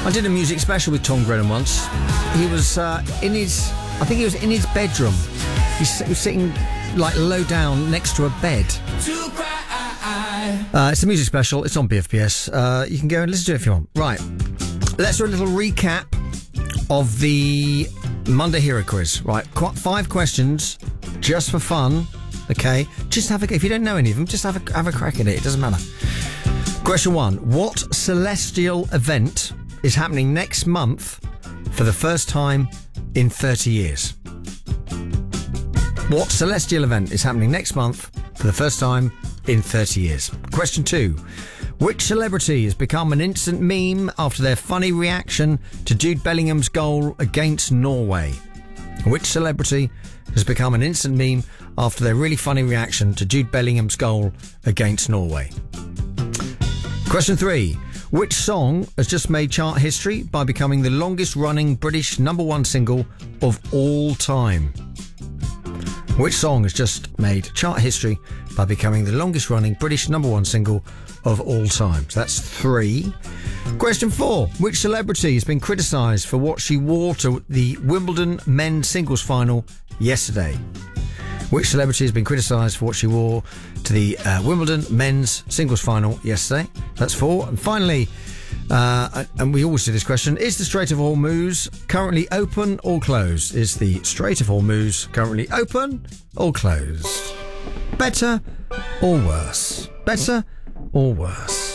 I did a music special with Tom Grennan once. He was I think he was in his bedroom. He was sitting like low down next to a bed. It's a music special. It's on BFBS. You can go and listen to it if you want. Right. Let's do a little recap of the Monday Hero Quiz. Right. 5 questions just for fun. Okay. Just if you don't know any of them, just have a crack at it. It doesn't matter. Question 1. What celestial event is happening next month for the first time in 30 years? What celestial event is happening next month for the first time in 30 years? Question 2. Which celebrity has become an instant meme after their funny reaction to Jude Bellingham's goal against Norway? Which celebrity has become an instant meme after their really funny reaction to Jude Bellingham's goal against Norway? Question 3. Which song has just made chart history by becoming the longest running British #1 single of all time? Which song has just made chart history by becoming the longest running British #1 single of all time? So that's 3. Question 4. Which celebrity has been criticised for what she wore to the Wimbledon men's singles final yesterday? Which celebrity has been criticised for what she wore to the Wimbledon men's singles final yesterday? That's 4. And finally, and we always do this question, is the Strait of Hormuz currently open or closed? Is the Strait of Hormuz currently open or closed? Better or worse? Better or worse?